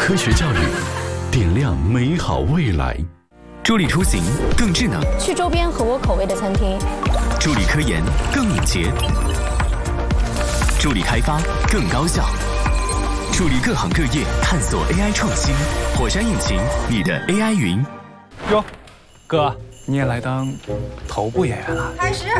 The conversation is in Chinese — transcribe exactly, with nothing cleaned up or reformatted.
科学教育，点亮美好未来。 助力出行更智能， 去周边合我口味的餐厅； 助力科研更敏捷，助力开发更高效，助力各行各业探索 A I 创新。火山引擎，你的 A I 云。 哟，哥，你也来当头部演员了？ 开始。